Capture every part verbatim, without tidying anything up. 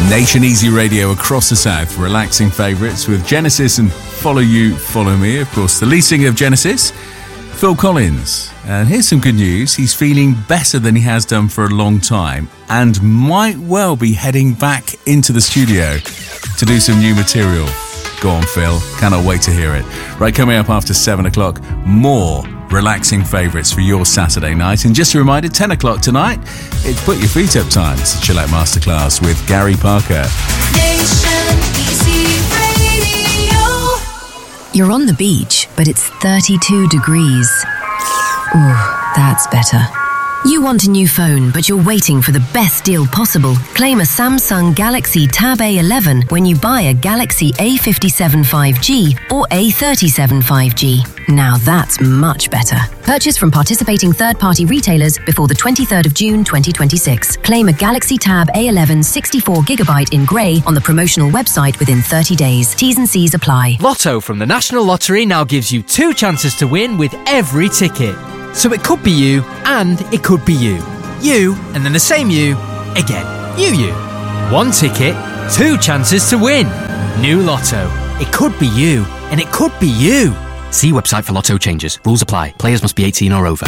Nation Easy Radio across the south, relaxing favourites with Genesis and Follow You, Follow Me. Of course, the lead singer of Genesis, Phil Collins. And here's some good news. He's feeling better than he has done for a long time and might well be heading back into the studio to do some new material. Go on, Phil. Cannot wait to hear it. Right, coming up after seven o'clock, more relaxing favourites for your Saturday night. And just a reminder, ten o'clock tonight, it's Put Your Feet Up time. It's a Chill Out Masterclass with Gary Parker. Nation Easy Radio. You're on the beach, but it's thirty-two degrees. Ooh, that's better. You want a new phone, but you're waiting for the best deal possible. Claim a Samsung Galaxy Tab A eleven when you buy a Galaxy A fifty-seven five G or A thirty-seven five G. Now that's much better. Purchase from participating third-party retailers before the twenty-third of June twenty twenty-six. Claim a Galaxy Tab A eleven sixty-four gigabyte in grey on the promotional website within thirty days. T's and C's apply. Lotto from the National Lottery now gives you two chances to win with every ticket. So it could be you, and it could be you. You, and then the same you, again. You, you. One ticket, two chances to win. New Lotto. It could be you, and it could be you. See website for Lotto changes. Rules apply. Players must be eighteen or over.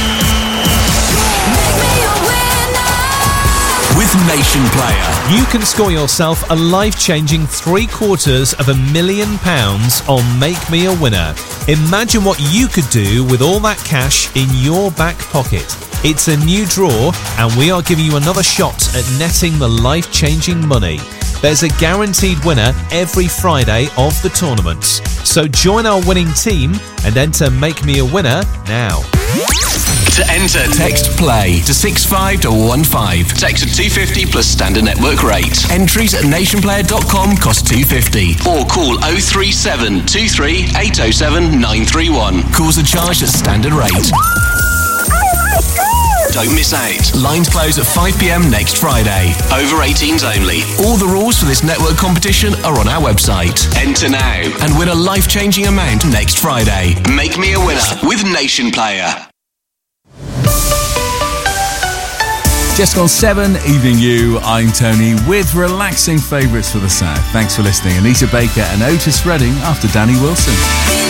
With Nation Player, you can score yourself a life-changing three quarters of a million pounds on Make Me a Winner. Imagine what you could do with all that cash in your back pocket. It's a new draw, and we are giving you another shot at netting the life-changing money. There's a guaranteed winner every Friday of the tournament. So join our winning team and enter Make Me a Winner now. To enter, text PLAY to six five one one five. Text at two fifty plus standard network rate. Entries at nationplayer dot com cost two fifty. Or call oh three seven two three eight oh seven nine three one. Calls are charged at standard rate. Don't miss out. Lines close at five p.m. next Friday. Over eighteens only. All the rules for this network competition are on our website. Enter now and win a life-changing amount next Friday. Make Me a Winner with Nation Player. Just gone seven, evening you, I'm Tony with relaxing favourites for the South. Thanks for listening. Anita Baker and Otis Redding after Danny Wilson.